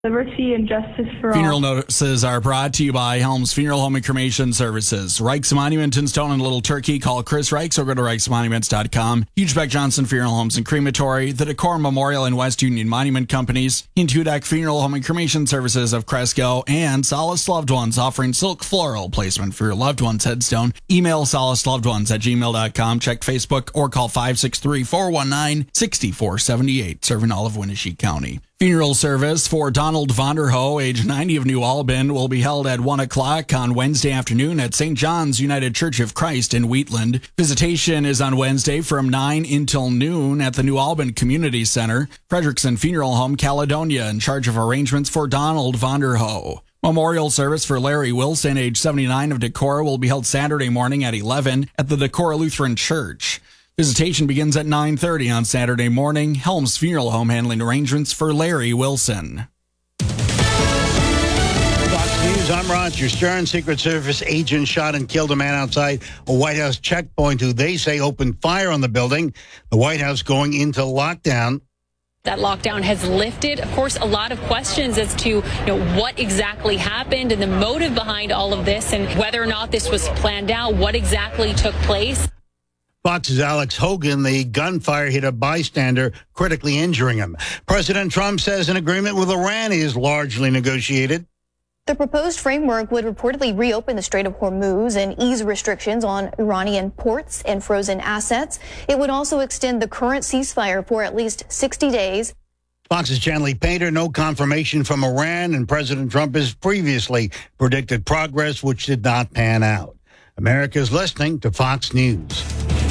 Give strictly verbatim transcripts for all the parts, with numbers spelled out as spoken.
Liberty and justice for Funeral all. notices are brought to you by Helms Funeral Home and Cremation Services. Reich's Monument in Stone and Little Turkey. Call Chris Reichs or go to reichs monuments dot com. Hughes Beck Johnson Funeral Homes and Crematory. The Decor Memorial and West Union Monument Companies. Intudeck Funeral Home and Cremation Services of Cresco. And Solace Loved Ones, offering silk floral placement for your loved one's headstone. Email solace loved ones at gmail dot com. Check Facebook or call five six three, four one nine, six four seven eight. Serving all of Winnebago County. Funeral service for Donald Vonderho, age ninety, of New Albin, will be held at one o'clock on Wednesday afternoon at Saint John's United Church of Christ in Wheatland. Visitation is on Wednesday from nine until noon at the New Albin Community Center. Frederickson Funeral Home, Caledonia, in charge of arrangements for Donald Vonderho. Memorial service for Larry Wilson, age seventy-nine, of Decorah, will be held Saturday morning at eleven at the Decorah Lutheran Church. Visitation begins at nine thirty on Saturday morning. Helms Funeral Home handling arrangements for Larry Wilson. Fox News, I'm Roger Stern. Secret Service agent shot and killed a man outside a White House checkpoint who they say opened fire on the building. The White House going into lockdown. That lockdown has lifted. Of course, a lot of questions as to, you know, what exactly happened and the motive behind all of this and whether or not this was planned out, what exactly took place. Fox's Alex Hogan, the gunfire hit a bystander, critically injuring him. President Trump says an agreement with Iran is largely negotiated. The proposed framework would reportedly reopen the Strait of Hormuz and ease restrictions on Iranian ports and frozen assets. It would also extend the current ceasefire for at least sixty days. Fox's Chanley Painter, no confirmation from Iran, and President Trump has previously predicted progress which did not pan out. America's listening to Fox News.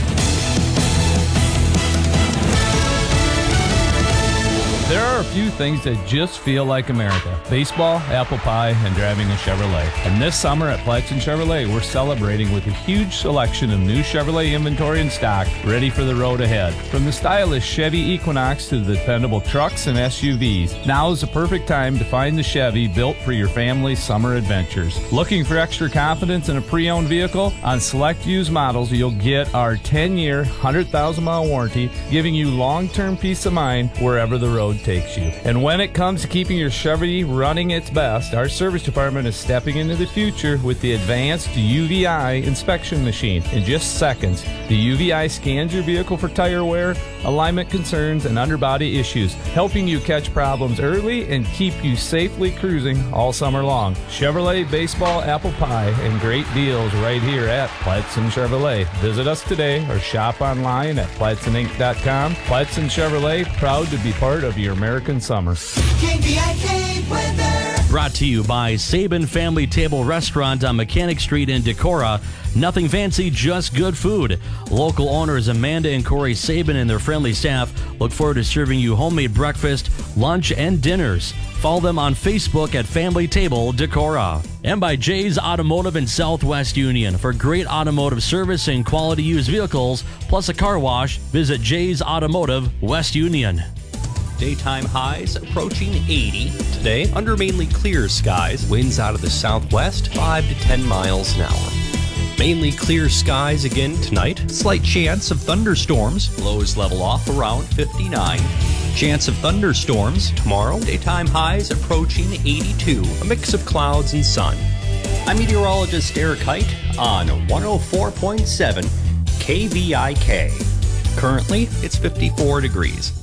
There are a few things that just feel like America. Baseball, apple pie, and driving a Chevrolet. And this summer at Platson Chevrolet, we're celebrating with a huge selection of new Chevrolet inventory in stock, ready for the road ahead. From the stylish Chevy Equinox to the dependable trucks and S U Vs, now is the perfect time to find the Chevy built for your family's summer adventures. Looking for extra confidence in a pre-owned vehicle? On select used models, you'll get our ten-year, one hundred thousand mile warranty, giving you long-term peace of mind wherever the road takes you. And when it comes to keeping your Chevy running its best, our service department is stepping into the future with the advanced U V I inspection machine. In just seconds, the U V I scans your vehicle for tire wear, alignment concerns, and underbody issues, helping you catch problems early and keep you safely cruising all summer long. Chevrolet, baseball, apple pie, and great deals right here at Platson Chevrolet. Visit us today or shop online at platson inc dot com. Platson Chevrolet, proud to be part of your American summer. K V I K weather. Brought to you by Sabin Family Table Restaurant on Mechanic Street in Decorah. Nothing fancy, just good food. Local owners Amanda and Corey Sabin and their friendly staff look forward to serving you homemade breakfast, lunch, and dinners. Follow them on Facebook at Family Table Decorah. And by Jay's Automotive in Southwest Union. For great automotive service and quality used vehicles, plus a car wash, visit Jay's Automotive West Union. Daytime highs approaching eighty. Today, under mainly clear skies, winds out of the southwest, five to ten miles an hour. Mainly clear skies again tonight. Slight chance of thunderstorms. Lows level off around fifty-nine. Chance of thunderstorms tomorrow. Daytime highs approaching eighty-two. A mix of clouds and sun. I'm meteorologist Eric Height on one oh four point seven K V I K. Currently, it's fifty-four degrees.